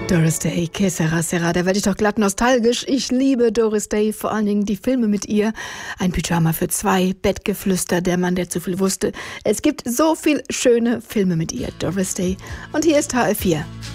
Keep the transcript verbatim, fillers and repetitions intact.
Doris Day, que sera, sera, da werde ich doch glatt nostalgisch. Ich liebe Doris Day, vor allen Dingen die Filme mit ihr. Ein Pyjama für zwei, Bettgeflüster, der Mann, der zu viel wusste. Es gibt so viel schöne Filme mit ihr, Doris Day. Und hier ist H F vier.